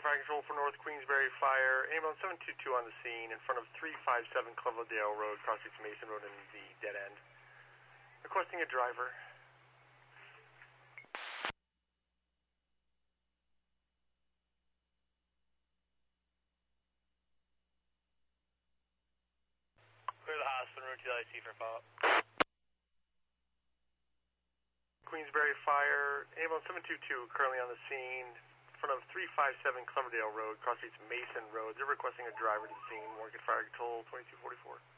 Fire Control for North Queensbury Fire. Ambulance 722 on the scene in front of 357 Cloverdale Road, cross streets Mason Road and the dead end. Requesting a driver. Clear the hospital, route to the IC for follow-up. Queensbury Fire, ambulance 722 currently on the scene in front of 357 Cloverdale Road, cross streets Mason Road. They're requesting a driver to the scene. Morgan Fire Control 2244.